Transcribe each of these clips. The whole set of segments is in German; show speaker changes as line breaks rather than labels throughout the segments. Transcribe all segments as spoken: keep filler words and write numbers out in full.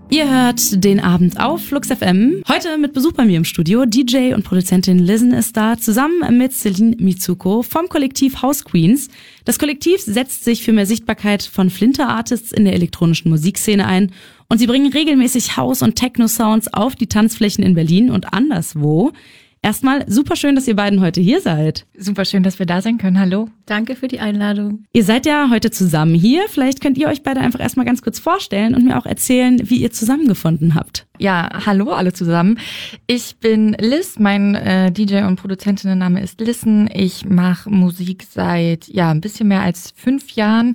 Ihr hört den Abend auf Flux F M. Heute mit Besuch bei mir im Studio. D J und Produzentin Listen ist da, zusammen mit Celine Mitsuko vom Kollektiv House Queens. Das Kollektiv setzt sich für mehr Sichtbarkeit von Flinter-Artists in der elektronischen Musikszene ein. Und sie bringen regelmäßig House- und Techno-Sounds auf die Tanzflächen in Berlin und anderswo. Erstmal super schön, dass ihr beiden heute hier seid.
Super schön, dass wir da sein können. Hallo.
Danke für die Einladung.
Ihr seid ja heute zusammen hier. Vielleicht könnt ihr euch beide einfach erstmal ganz kurz vorstellen und mir auch erzählen, wie ihr zusammengefunden habt.
Ja, hallo alle zusammen. Ich bin Liz, mein äh, D J und Produzentinnenname ist Listen. Ich mache Musik seit ja ein bisschen mehr als fünf Jahren.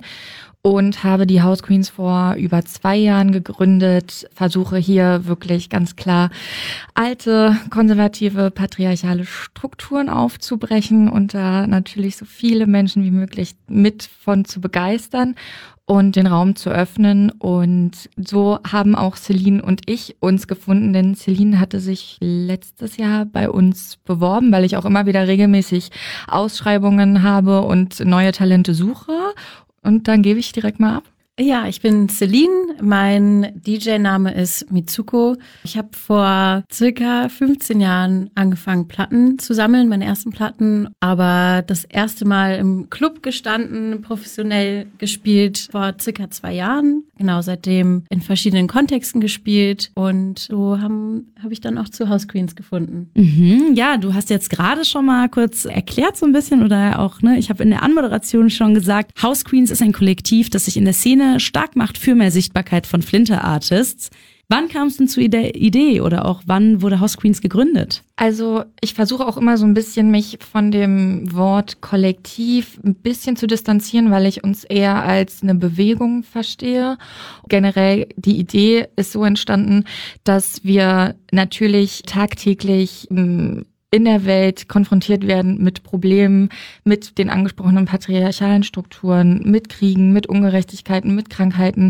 Und habe die House Queens vor über zwei Jahren gegründet, versuche hier wirklich ganz klar alte, konservative, patriarchale Strukturen aufzubrechen und da natürlich so viele Menschen wie möglich mit von zu begeistern und den Raum zu öffnen. Und so haben auch Celine und ich uns gefunden, denn Celine hatte sich letztes Jahr bei uns beworben, weil ich auch immer wieder regelmäßig Ausschreibungen habe und neue Talente suche. Und dann gebe ich direkt mal ab.
Ja, ich bin Celine. Mein D J-Name ist Mitsuko. Ich habe vor circa fünfzehn Jahren angefangen, Platten zu sammeln, meine ersten Platten. Aber das erste Mal im Club gestanden, professionell gespielt vor circa zwei Jahren. Genau, seitdem in verschiedenen Kontexten gespielt. Und so haben habe ich dann auch zu House Queens gefunden.
Mhm, ja, du hast jetzt gerade schon mal kurz erklärt so ein bisschen oder auch, ne, ich habe in der Anmoderation schon gesagt, House Queens ist ein Kollektiv, das sich in der Szene stark macht für mehr Sichtbarkeit von Flinter-Artists. Wann kam es denn zu der Idee oder auch wann wurde House Queens gegründet?
Also ich versuche auch immer so ein bisschen mich von dem Wort Kollektiv ein bisschen zu distanzieren, weil ich uns eher als eine Bewegung verstehe. Generell die Idee ist so entstanden, dass wir natürlich tagtäglich in der Welt konfrontiert werden mit Problemen, mit den angesprochenen patriarchalen Strukturen, mit Kriegen, mit Ungerechtigkeiten, mit Krankheiten.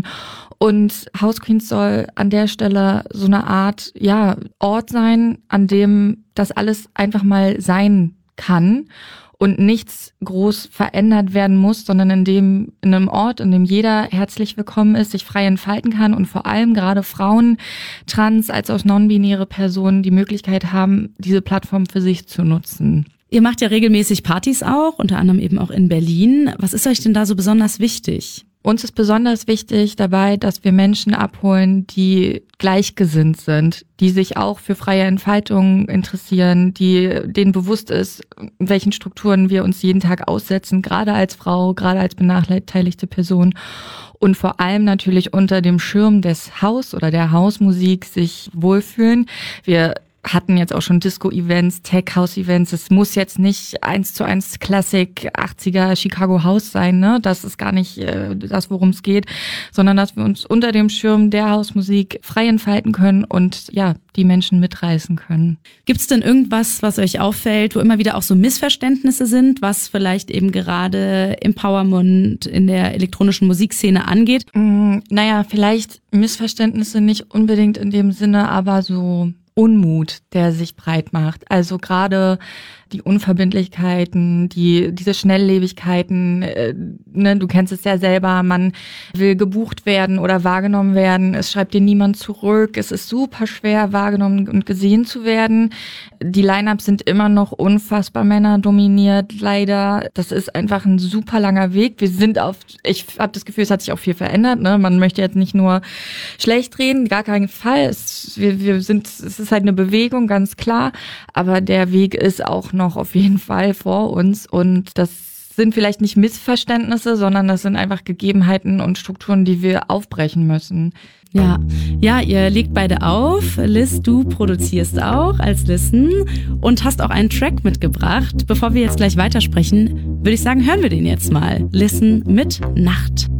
Und House Queens soll an der Stelle so eine Art, ja, Ort sein, an dem das alles einfach mal sein kann und nichts groß verändert werden muss, sondern in dem, in einem Ort, in dem jeder herzlich willkommen ist, sich frei entfalten kann und vor allem gerade Frauen, trans als auch non-binäre Personen die Möglichkeit haben, diese Plattform für sich zu nutzen.
Ihr macht ja regelmäßig Partys auch, unter anderem eben auch in Berlin. Was ist euch denn da so besonders wichtig?
Uns ist besonders wichtig dabei, dass wir Menschen abholen, die gleichgesinnt sind, die sich auch für freie Entfaltung interessieren, die denen bewusst ist, welchen Strukturen wir uns jeden Tag aussetzen, gerade als Frau, gerade als benachteiligte Person und vor allem natürlich unter dem Schirm des Haus oder der Hausmusik sich wohlfühlen. Wir hatten jetzt auch schon Disco-Events, Tech-House-Events. Es muss jetzt nicht eins zu eins Classic achtziger Chicago House sein, ne? Das ist gar nicht äh, das, worum es geht, sondern dass wir uns unter dem Schirm der Hausmusik frei entfalten können und ja, die Menschen mitreißen können.
Gibt es denn irgendwas, was euch auffällt, wo immer wieder auch so Missverständnisse sind, was vielleicht eben gerade Empowerment in der elektronischen Musikszene angeht?
Mm, naja, vielleicht Missverständnisse nicht unbedingt in dem Sinne, aber so Unmut, der sich breit macht. Also gerade die Unverbindlichkeiten, die diese Schnelllebigkeiten, äh, ne, du kennst es ja selber, man will gebucht werden oder wahrgenommen werden, es schreibt dir niemand zurück, es ist super schwer wahrgenommen und gesehen zu werden. Die Line-Ups sind immer noch unfassbar männerdominiert, leider. Das ist einfach ein super langer Weg. Wir sind auf, ich habe das Gefühl, es hat sich auch viel verändert, ne? Man möchte jetzt nicht nur schlecht reden, gar keinen Fall. Es, wir, wir sind, es ist halt eine Bewegung, ganz klar, aber der Weg ist auch noch auf jeden Fall vor uns und das sind vielleicht nicht Missverständnisse, sondern das sind einfach Gegebenheiten und Strukturen, die wir aufbrechen müssen.
Ja, ja, ihr legt beide auf. Liz, du produzierst auch als Listen und hast auch einen Track mitgebracht. Bevor wir jetzt gleich weitersprechen, würde ich sagen, hören wir den jetzt mal. Listen mit Nacht.